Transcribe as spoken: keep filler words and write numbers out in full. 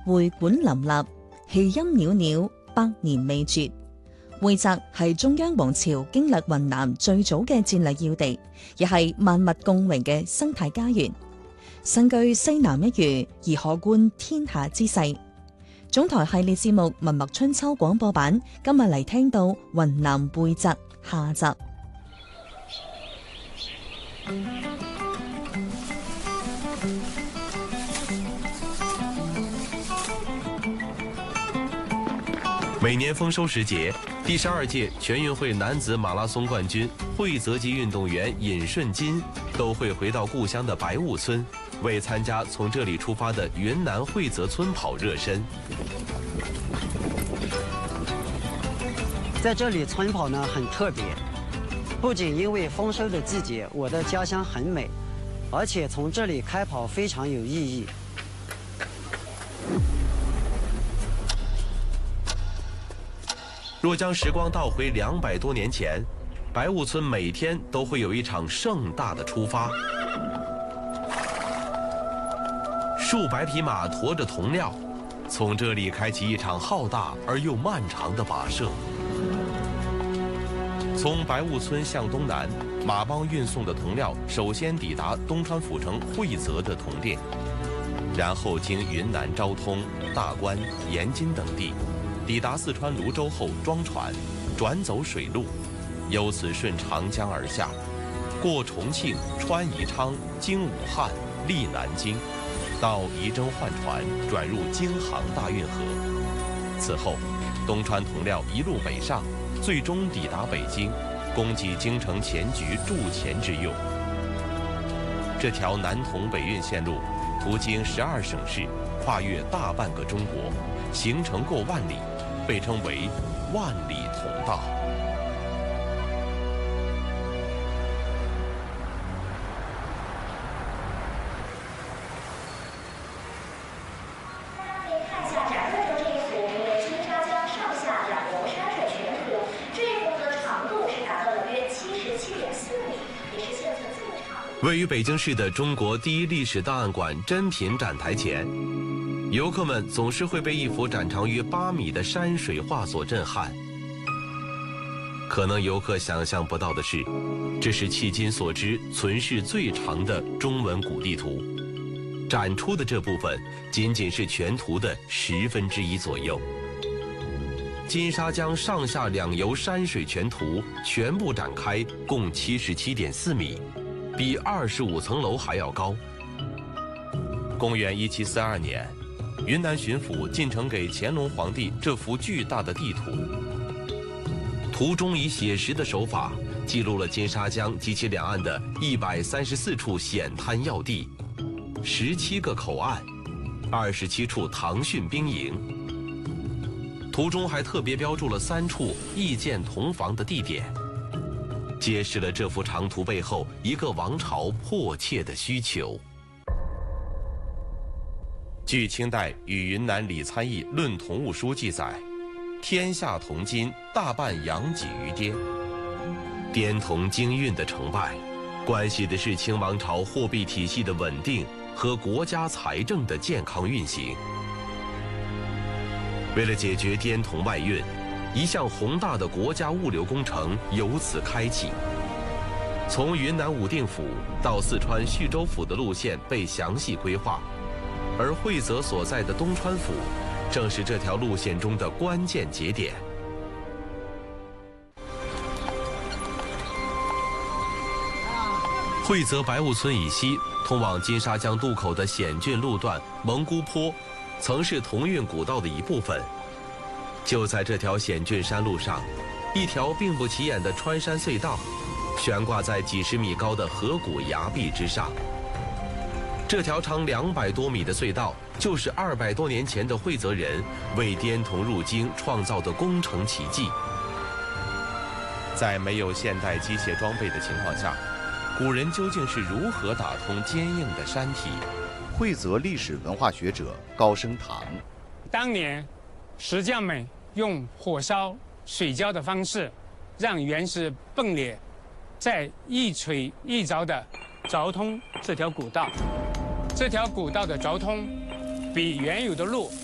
會館林立，氣音裊裊，百年未絕。會澤係中央王朝經略雲南最早嘅戰略要地，亦係萬物共榮嘅生態家園。身居西南一隅，而可觀天下之勢。總台系列節目《文墨春秋》廣播版，今日嚟聽到雲南會澤下集。 每年丰收时节，第十二届全运会男子马拉松冠军会泽籍运动员尹顺金都会回到故乡的白雾村，为参加从这里出发的云南会泽村跑热身。 在这里村跑呢很特别，不仅因为丰收的季节，我的家乡很美，而且从这里开跑非常有意义。 若将时光倒回两百多年前，白雾村每天都会有一场盛大的出发，数百匹马驮着铜料，从这里开启一场浩大而又漫长的跋涉。从白雾村向东南，马帮运送的铜料首先抵达东川府城会泽的铜店，然后经云南昭通、大关、延津等地。抵达四川泸州后装船，转走水路，由此顺长江而下，过重庆、穿宜昌、经武汉、历南京，到仪征换船，转入京杭大运河。此后，东川铜料一路北上，最终抵达北京，供给京城钱局铸钱之用。这条南铜北运线路，途经十二省市，跨越大半个中国，行程过万里。被称为万里铜道。 大家可以看一下展示的这一幅名为金沙江上下两流山水全图，这一幅的长度是达到了约七十七点四米，也是现存最长。 位于北京市的中国第一历史档案馆珍品展台前，游客们总是会被一幅展长约八米的山水画所震撼。可能游客想象不到的是，这是迄今所知存世最长的中文古地图。展出的这部分仅仅是全图的十分之一左右。金沙江上下两游山水全图全部展开，共七十七点四米，比二十五层楼还要高。公元一七四二年。云南巡抚进呈给乾隆皇帝这幅巨大的地图，图中以写实的手法记录了金沙江及其两岸的一百三十四处险滩要地，十七个口岸，二十七处唐训兵营。图中还特别标注了三处易建铜房的地点，揭示了这幅长图背后一个王朝迫切的需求。据清代与云南李参议论铜物书记载，天下铜金大半养己于滇。滇铜经运的成败，关系的是清王朝货币体系的稳定和国家财政的健康运行。为了解决滇铜外运，一项宏大的国家物流工程由此开启。从云南武定府到四川叙州府的路线被详细规划。而会泽所在的东川府，正是这条路线中的关键节点。会泽白雾村以西，通往金沙江渡口的险峻路段蒙古坡，曾是铜运古道的一部分。就在这条险峻山路上，一条并不起眼的穿山隧道，悬挂在几十米高的河谷崖壁之上。这条长两百多米的隧道，就是二百多年前的会泽人为滇铜入京创造的工程奇迹。在没有现代机械装备的情况下，古人究竟是如何打通坚硬的山体？ 会泽历史文化学者高升堂， 当年石匠们用火烧、水浇的方式，让原石迸裂，再一锤一凿的凿通这条古道。这条古道的凿通，比原有的路